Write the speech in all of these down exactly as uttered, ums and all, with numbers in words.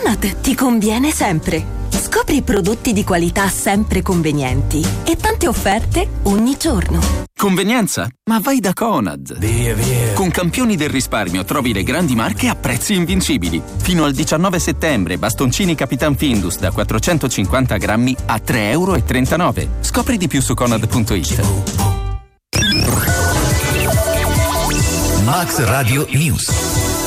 Conad ti conviene sempre. Scopri prodotti di qualità sempre convenienti e tante offerte ogni giorno. Convenienza? Ma vai da Conad. Via, via. Con Campioni del Risparmio trovi le grandi marche a prezzi invincibili. Fino al diciannove settembre bastoncini Capitan Findus da quattrocentocinquanta grammi a tre e trentanove euro. Scopri di più su conad punto it. Max Radio News.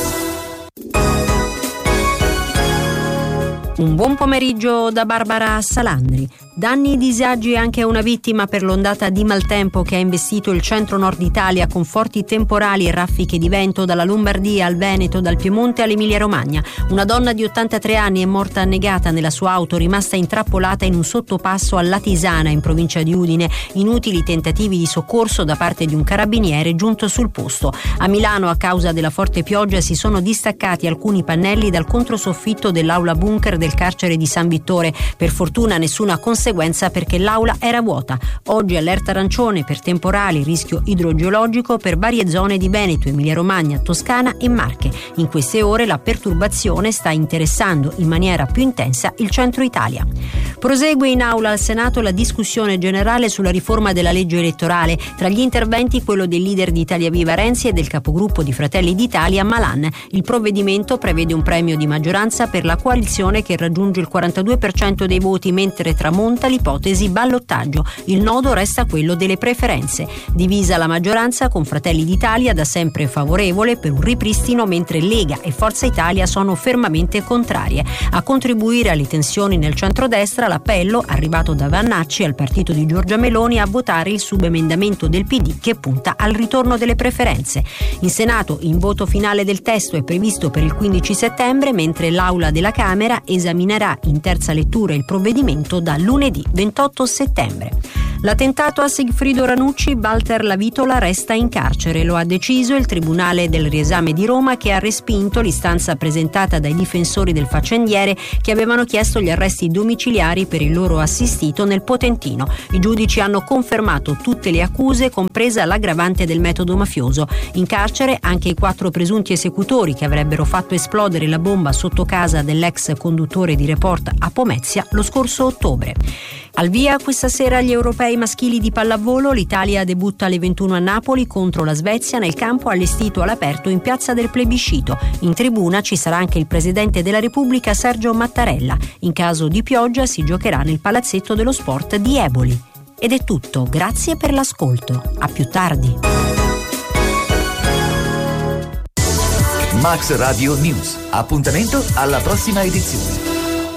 Un buon pomeriggio da Barbara Salandri. Danni e disagi anche a una vittima per l'ondata di maltempo che ha investito il centro-nord Italia con forti temporali e raffiche di vento dalla Lombardia al Veneto, dal Piemonte all'Emilia-Romagna. Una donna di ottantatré anni è morta annegata nella sua auto, rimasta intrappolata in un sottopasso a Latisana, in provincia di Udine. Inutili tentativi di soccorso da parte di un carabiniere giunto sul posto. A Milano, a causa della forte pioggia, si sono distaccati alcuni pannelli dal controsoffitto dell'aula bunker del carcere di San Vittore. Per fortuna nessuna conseguenza perché l'aula era vuota. Oggi allerta arancione per temporali, rischio idrogeologico per varie zone di Veneto, Emilia-Romagna, Toscana e Marche. In queste ore la perturbazione sta interessando in maniera più intensa il centro Italia. Prosegue in aula al Senato la discussione generale sulla riforma della legge elettorale. Tra gli interventi quello del leader di Italia Viva Renzi e del capogruppo di Fratelli d'Italia Malan. Il provvedimento prevede un premio di maggioranza per la coalizione che raggiunge il quarantadue per cento dei voti, mentre tramonta l'ipotesi ballottaggio. Il nodo resta quello delle preferenze. Divisa la maggioranza, con Fratelli d'Italia da sempre favorevole per un ripristino, mentre Lega e Forza Italia sono fermamente contrarie. A contribuire alle tensioni nel centrodestra l'appello arrivato da Vannacci al partito di Giorgia Meloni a votare il subemendamento del P D che punta al ritorno delle preferenze. In Senato il voto finale del testo è previsto per il quindici settembre, mentre l'Aula della Camera esaminerà in terza lettura il provvedimento da lunedì ventotto settembre. L'attentato a Sigfrido Ranucci, Walter Lavitola resta in carcere. Lo ha deciso il Tribunale del Riesame di Roma, che ha respinto l'istanza presentata dai difensori del faccendiere, che avevano chiesto gli arresti domiciliari per il loro assistito nel Potentino. I giudici hanno confermato tutte le accuse, compresa l'aggravante del metodo mafioso. In carcere anche i quattro presunti esecutori che avrebbero fatto esplodere la bomba sotto casa dell'ex conduttore di Report a Pomezia lo scorso ottobre. Al via questa sera gli europei maschili di pallavolo. L'Italia debutta alle ventuno a Napoli contro la Svezia nel campo allestito all'aperto in Piazza del Plebiscito. In tribuna ci sarà anche il Presidente della Repubblica Sergio Mattarella. In caso di pioggia si giocherà nel Palazzetto dello Sport di Eboli. Ed è tutto, grazie per l'ascolto. A più tardi. Max Radio News. Appuntamento alla prossima edizione.